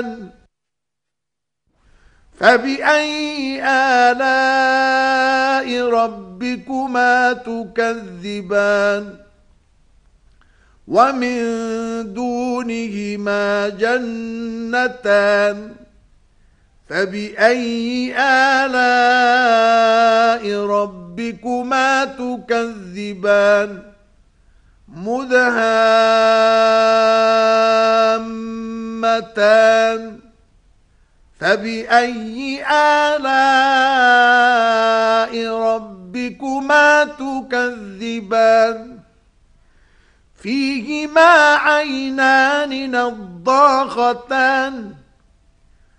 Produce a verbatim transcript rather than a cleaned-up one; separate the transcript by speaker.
Speaker 1: فبأي آلاء ربكما تكذبان ومن دونهما جنتان فبأي آلاء ربكما تكذبان مدهامتان فبأي آلاء ربكما تكذبان فيهما عينان نضاختان